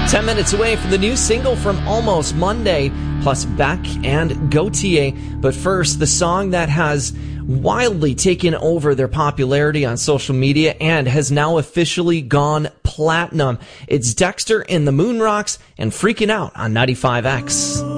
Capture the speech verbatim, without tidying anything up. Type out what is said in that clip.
Ten minutes away from the new single from Almost Monday, plus Beck and Gautier. But first, the song that has wildly taken over their popularity on social media and has now officially gone platinum. It's Dexter and the Moonrocks and Freaking Out on ninety-five X.